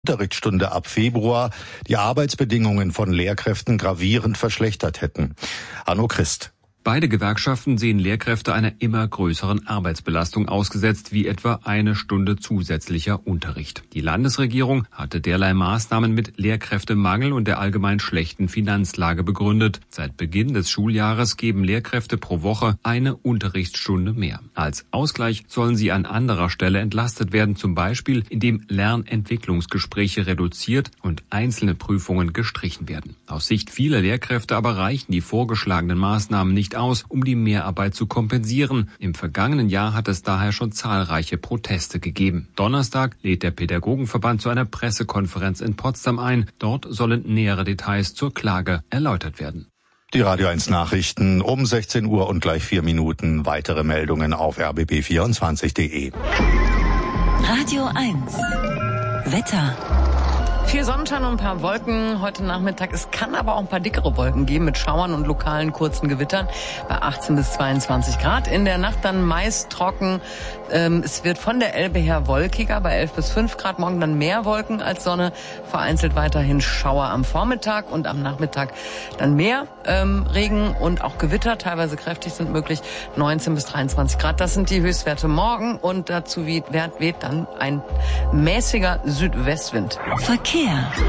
Unterrichtsstunde ab Februar die Arbeitsbedingungen von Lehrkräften gravierend verschlechtert hätten. Arno Christ. Beide Gewerkschaften sehen Lehrkräfte einer immer größeren Arbeitsbelastung ausgesetzt, wie etwa eine Stunde zusätzlicher Unterricht. Die Landesregierung hatte derlei Maßnahmen mit Lehrkräftemangel und der allgemein schlechten Finanzlage begründet. Seit Beginn des Schuljahres geben Lehrkräfte pro Woche eine Unterrichtsstunde mehr. Als Ausgleich sollen sie an anderer Stelle entlastet werden, zum Beispiel indem Lernentwicklungsgespräche reduziert und einzelne Prüfungen gestrichen werden. Aus Sicht vieler Lehrkräfte aber reichen die vorgeschlagenen Maßnahmen nicht aus, um die Mehrarbeit zu kompensieren. Im vergangenen Jahr hat es daher schon zahlreiche Proteste gegeben. Donnerstag lädt der Pädagogenverband zu einer Pressekonferenz in Potsdam ein. Dort sollen nähere Details zur Klage erläutert werden. Die Radio 1 Nachrichten um 16 Uhr und gleich 4 Minuten. Weitere Meldungen auf rbb24.de. Radio 1 Wetter. Viel Sonnenschein und ein paar Wolken heute Nachmittag. Es kann aber auch ein paar dickere Wolken geben mit Schauern und lokalen kurzen Gewittern bei 18 bis 22 Grad. In der Nacht dann meist trocken. Es wird von der Elbe her wolkiger bei 11 bis 5 Grad. Morgen dann mehr Wolken als Sonne. Vereinzelt weiterhin Schauer am Vormittag und am Nachmittag dann mehr Regen und auch Gewitter. Teilweise kräftig sind möglich. 19 bis 23 Grad. Das sind die Höchstwerte morgen und dazu weht dann ein mäßiger Südwestwind. Verkehr.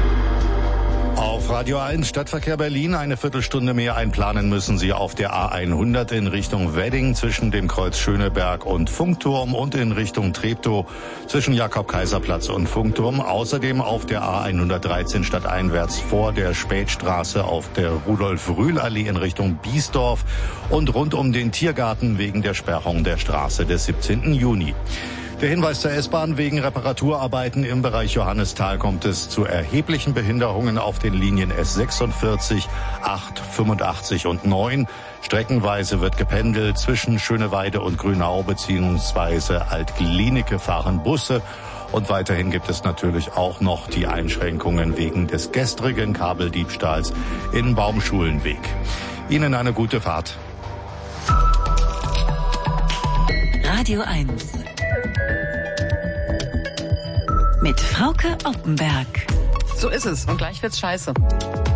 Auf Radio 1 Stadtverkehr Berlin eine Viertelstunde mehr einplanen müssen Sie auf der A100 in Richtung Wedding zwischen dem Kreuz Schöneberg und Funkturm und in Richtung Treptow zwischen Jakob-Kaiser-Platz und Funkturm. Außerdem auf der A113 stadteinwärts vor der Spätstraße auf der Rudolf-Rühl-Allee in Richtung Biesdorf und rund um den Tiergarten wegen der Sperrung der Straße des 17. Juni. Der Hinweis zur S-Bahn: Wegen Reparaturarbeiten im Bereich Johannisthal kommt es zu erheblichen Behinderungen auf den Linien S46, 8, 85 und 9. Streckenweise wird gependelt. Zwischen Schöneweide und Grünau bzw. Alt-Glienicke fahren Busse. Und weiterhin gibt es natürlich auch noch die Einschränkungen wegen des gestrigen Kabeldiebstahls in Baumschulenweg. Ihnen eine gute Fahrt. Radio 1 mit Frauke Oppenberg. So ist es und gleich wird's scheiße.